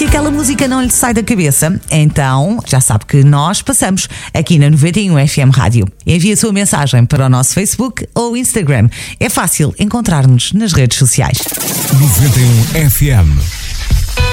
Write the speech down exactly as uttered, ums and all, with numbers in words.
Se aquela música não lhe sai da cabeça, então já sabe que nós passamos aqui na noventa e um F M Rádio. Envie a sua mensagem para o nosso Facebook ou Instagram. É fácil encontrar-nos nas redes sociais. noventa e um F M